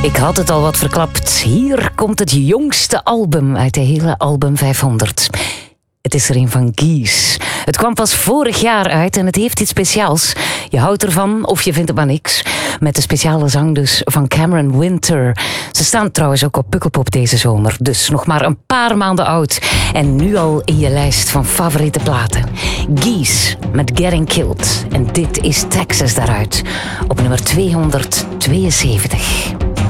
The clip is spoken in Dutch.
Ik had het al wat verklapt. Hier komt het jongste album uit de hele Album 500. Het is er een van Gees. Het kwam pas vorig jaar uit en het heeft iets speciaals. Je houdt ervan of je vindt het maar niks. Met de speciale zang dus van Cameron Winter. Ze staan trouwens ook op Pukkelpop deze zomer. Dus nog maar een paar maanden oud. En nu al in je lijst van favoriete platen. Gees met Getting Killed. En dit is Texas daaruit. Op nummer 272.